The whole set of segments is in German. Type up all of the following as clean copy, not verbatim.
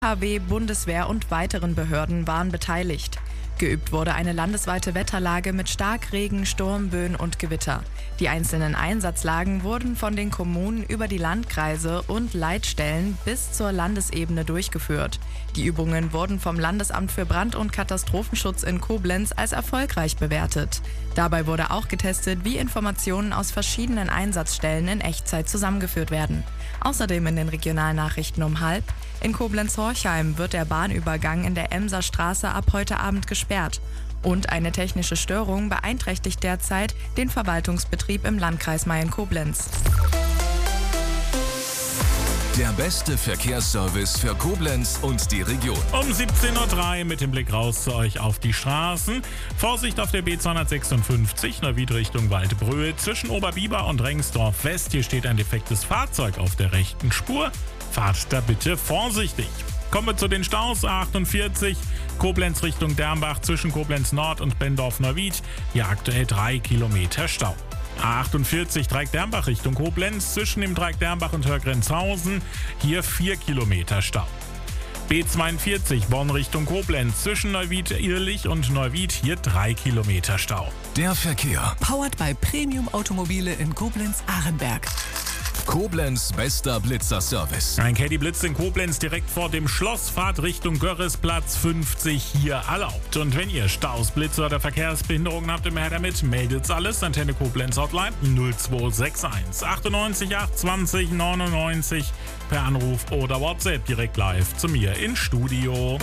HW, Bundeswehr und weiteren Behörden waren beteiligt. Geübt wurde eine landesweite Wetterlage mit Starkregen, Sturmböen und Gewitter. Die einzelnen Einsatzlagen wurden von den Kommunen über die Landkreise und Leitstellen bis zur Landesebene durchgeführt. Die Übungen wurden vom Landesamt für Brand- und Katastrophenschutz in Koblenz als erfolgreich bewertet. Dabei wurde auch getestet, wie Informationen aus verschiedenen Einsatzstellen in Echtzeit zusammengeführt werden. Außerdem in den Regionalnachrichten um 12:30: in Koblenz-Horchheim wird der Bahnübergang in der Emser Straße ab heute Abend gesperrt. Und eine technische Störung beeinträchtigt derzeit den Verwaltungsbetrieb im Landkreis Mayen-Koblenz. Der beste Verkehrsservice für Koblenz und die Region. Um 17:03 Uhr mit dem Blick raus zu euch auf die Straßen. Vorsicht auf der B256, Neuwied Richtung Waldbröl. Zwischen Oberbiber und Rengsdorf West. Hier steht ein defektes Fahrzeug auf der rechten Spur. Fahrt da bitte vorsichtig. Kommen wir zu den Staus. A48, Koblenz Richtung Dernbach zwischen Koblenz Nord und Bendorf-Neuwied. Hier aktuell 3 Kilometer Stau. A48 Dreieck-Dernbach Richtung Koblenz zwischen dem Dreieck Dernbach und Hörgrenzhausen. Hier 4 Kilometer Stau. B42 Bonn Richtung Koblenz zwischen Neuwied-Irlich und Neuwied. Hier 3 Kilometer Stau. Der Verkehr. Powered by Premium Automobile in Koblenz-Ahrenberg. Koblenz bester Blitzer-Service. Ein Caddy Blitz in Koblenz direkt vor dem Schloss. Fahrt Richtung Görresplatz 50 hier erlaubt. Und wenn ihr Staus, Blitze oder Verkehrsbehinderungen habt, immer her damit. Meldet's alles. Antenne Koblenz Hotline 0261 98 820 99 per Anruf oder WhatsApp direkt live zu mir ins Studio.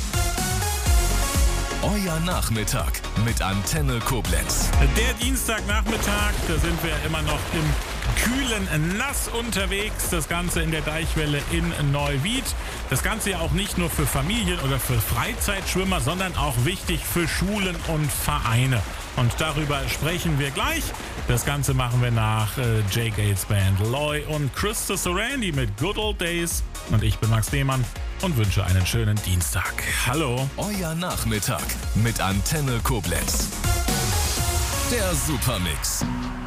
Euer Nachmittag mit Antenne Koblenz. Der Dienstagnachmittag, da sind wir immer noch im kühlen Nass unterwegs. Das Ganze in der Deichwelle in Neuwied. Das Ganze ja auch nicht nur für Familien oder für Freizeitschwimmer, sondern auch wichtig für Schulen und Vereine. Und darüber sprechen wir gleich. Das Ganze machen wir nach Jay Gates Band Loy und Krista Sorandi mit Good Old Days. Und ich bin Max Lehmann und wünsche einen schönen Dienstag. Hallo. Euer Nachmittag mit Antenne Koblenz. Der Supermix.